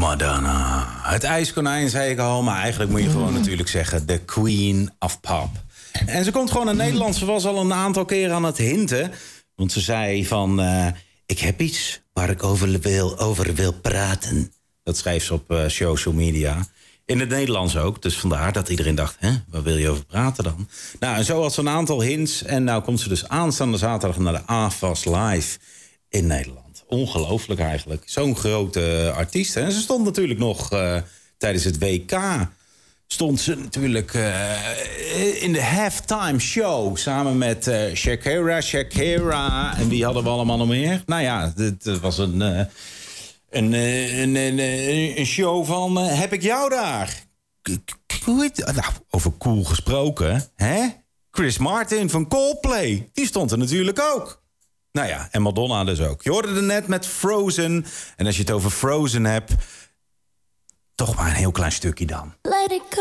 Madonna. Het ijskonijn, zei ik al. Maar eigenlijk moet je gewoon natuurlijk zeggen... The Queen of Pop. En ze komt gewoon naar Nederland. Ze was al een aantal keren aan het hinten. Want ze zei van... ik heb iets waar ik over wil praten. Dat schreef ze op social media. In het Nederlands ook. Dus vandaar dat iedereen dacht... waar wil je over praten dan? Nou, en zo had ze een aantal hints. En nou komt ze dus aanstaande zaterdag... naar de AFAS Live in Nederland. Ongelooflijk eigenlijk. Zo'n grote artiest. En ze stond natuurlijk nog tijdens het WK... stond ze natuurlijk in de halftime show... samen met Shakira. En wie hadden we allemaal nog meer? Nou ja, het was een show van... heb ik jou daar? Nou, over cool gesproken, hè? Chris Martin van Coldplay. Die stond er natuurlijk ook. Nou ja, en Madonna dus ook. Je hoorde er net met Frozen. En als je het over Frozen hebt... toch maar een heel klein stukje dan. Let it go.